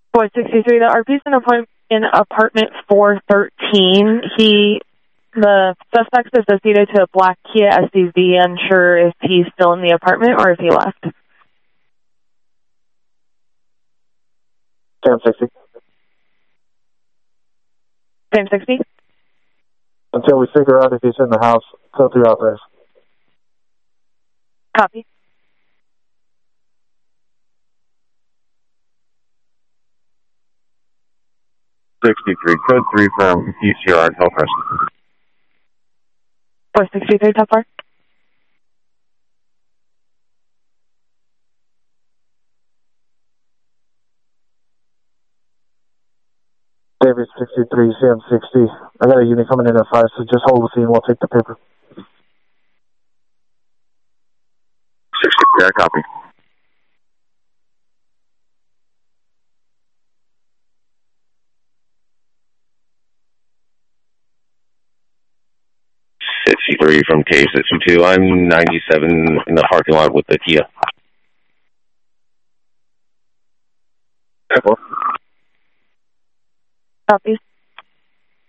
Boy 63, the RP's in apartment 413. The suspect's associated to a black Kia SUV. Unsure if he's still in the apartment or if he left. Sam 60. Sam 60? Until we figure out if he's in the house, go through out there. Copy. Code 3 from UCR Hillcrest. 463, how far? David 63, Sam 60. I got a unit coming in at 5, so just hold the scene. We'll take the paper. 63, I copy. From K62. I'm 97 in the parking lot with the Kia. Copy.